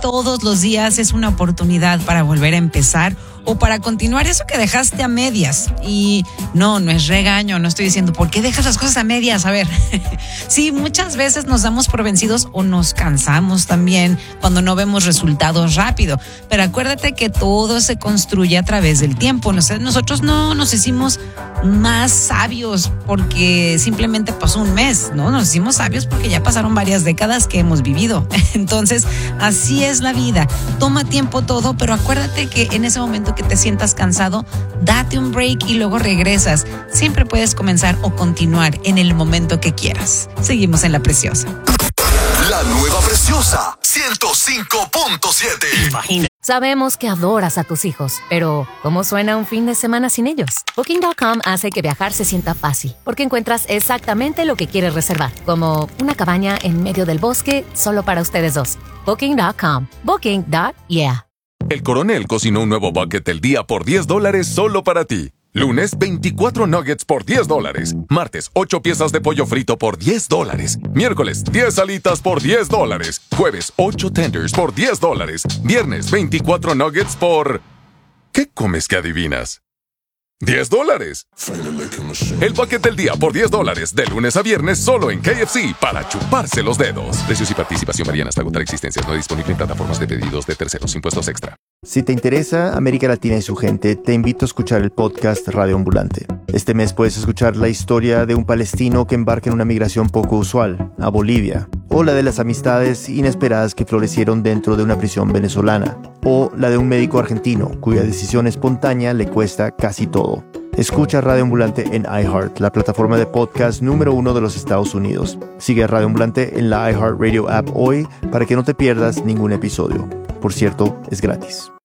todos los días es una oportunidad para volver a empezar o para continuar eso que dejaste a medias. Y no es regaño, no estoy diciendo, ¿por qué dejas las cosas a medias? A ver, sí, muchas veces nos damos por vencidos o nos cansamos también cuando no vemos resultados rápido, pero acuérdate que todo se construye a través del tiempo. Nosotros no nos hicimos más sabios porque simplemente pasó un mes, ¿no? Nos hicimos sabios porque ya pasaron varias décadas que hemos vivido. Entonces, así es la vida. Toma tiempo todo, pero acuérdate que en ese momento que te sientas cansado, date un break y luego regresas. Siempre puedes comenzar o continuar en el momento que quieras. Seguimos en La Preciosa. La Nueva Preciosa 105.7. Imagina. Sabemos que adoras a tus hijos, pero ¿cómo suena un fin de semana sin ellos? Booking.com hace que viajar se sienta fácil, porque encuentras exactamente lo que quieres reservar, como una cabaña en medio del bosque solo para ustedes dos. Booking.com. Booking.yeah. El Coronel cocinó un nuevo bucket del día por $10 solo para ti. Lunes, 24 nuggets por $10. Martes, 8 piezas de pollo frito por $10. Miércoles, 10 alitas por $10. Jueves, 8 tenders por $10. Viernes, 24 nuggets por... ¿Qué comes que adivinas? $10. El bucket del día por $10, de lunes a viernes solo en KFC, para chuparse los dedos. Precios y participación varían hasta agotar existencias. No disponible en plataformas de pedidos de terceros. Impuestos extra. Si te interesa América Latina y su gente, te invito a escuchar el podcast Radio Ambulante. Este mes puedes escuchar la historia de un palestino que embarca en una migración poco usual, a Bolivia, o la de las amistades inesperadas que florecieron dentro de una prisión venezolana, o la de un médico argentino cuya decisión espontánea le cuesta casi todo. Escucha Radio Ambulante en iHeart, la plataforma de podcast número 1 de los Estados Unidos. Sigue a Radio Ambulante en la iHeartRadio app hoy para que no te pierdas ningún episodio. Por cierto, es gratis.